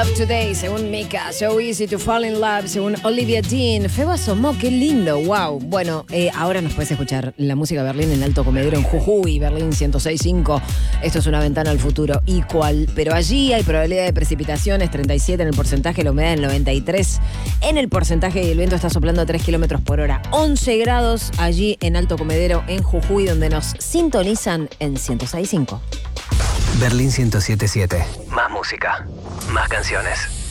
love today, según Mika. So easy to fall in love, según Olivia Dean. Febo asomó, qué lindo, wow. Bueno, ahora nos puedes escuchar la música de Berlín en Alto Comedero, en Jujuy, Berlín 106.5. Esto es una ventana al futuro. Pero allí hay probabilidad de precipitaciones, 37 en el porcentaje, la humedad en 93 en el porcentaje y el viento está soplando a 3 kilómetros por hora. 11 grados allí en Alto Comedero, en Jujuy, donde nos sintonizan en 106.5. Berlín 107.7. Más música, más canciones.